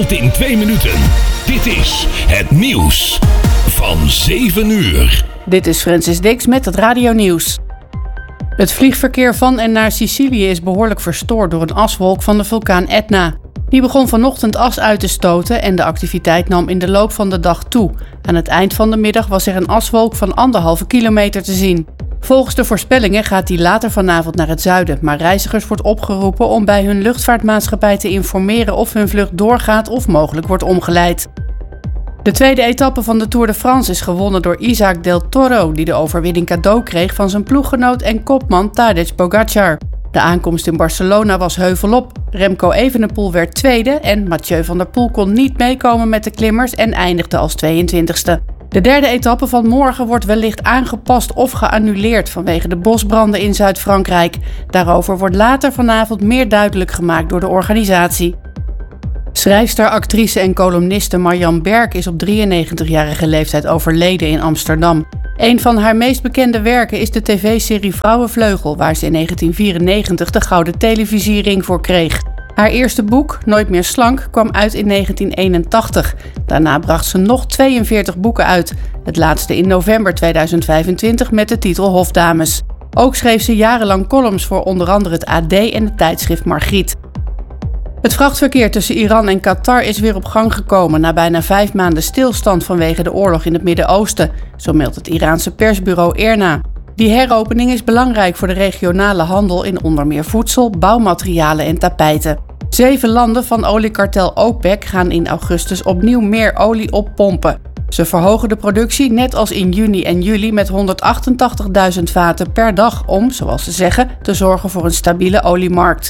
wereld in 2 minuten. Dit is het nieuws van 7 uur. Dit is Francis Dix met het radionieuws. Het vliegverkeer van en naar Sicilië is behoorlijk verstoord door een aswolk van de vulkaan Etna. Die begon vanochtend as uit te stoten en de activiteit nam in de loop van de dag toe. Aan het eind van de middag was er een aswolk van 1,5 kilometer te zien. Volgens de voorspellingen gaat die later vanavond naar het zuiden, maar reizigers wordt opgeroepen om bij hun luchtvaartmaatschappij te informeren of hun vlucht doorgaat of mogelijk wordt omgeleid. De tweede etappe van de Tour de France is gewonnen door Isaac Del Toro, die de overwinning cadeau kreeg van zijn ploeggenoot en kopman Tadej Pogacar. De aankomst in Barcelona was heuvelop. Remco Evenepoel werd tweede en Mathieu van der Poel kon niet meekomen met de klimmers en eindigde als 22e. De derde etappe van morgen wordt wellicht aangepast of geannuleerd vanwege de bosbranden in Zuid-Frankrijk. Daarover wordt later vanavond meer duidelijk gemaakt door de organisatie. Schrijfster, actrice en columniste Marjan Berk is op 93-jarige leeftijd overleden in Amsterdam. Een van haar meest bekende werken is de tv-serie Vrouwenvleugel, waar ze in 1994 de Gouden Televisiering voor kreeg. Haar eerste boek, Nooit meer slank, kwam uit in 1981. Daarna bracht ze nog 42 boeken uit. Het laatste in november 2025 met de titel Hofdames. Ook schreef ze jarenlang columns voor onder andere het AD en het tijdschrift Margriet. Het vrachtverkeer tussen Iran en Qatar is weer op gang gekomen na bijna 5 maanden stilstand vanwege de oorlog in het Midden-Oosten, zo meldt het Iraanse persbureau IRNA. Die heropening is belangrijk voor de regionale handel in onder meer voedsel, bouwmaterialen en tapijten. 7 landen van oliekartel OPEC gaan in augustus opnieuw meer olie oppompen. Ze verhogen de productie net als in juni en juli met 188.000 vaten per dag om, zoals ze zeggen, te zorgen voor een stabiele oliemarkt.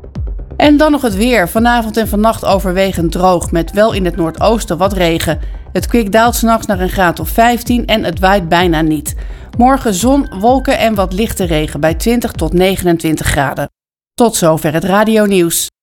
En dan nog het weer. Vanavond en vannacht overwegend droog, met wel in het noordoosten wat regen. Het kwik daalt 's nachts naar een graad of 15 en het waait bijna niet. Morgen zon, wolken en wat lichte regen bij 20 tot 29 graden. Tot zover het radionieuws.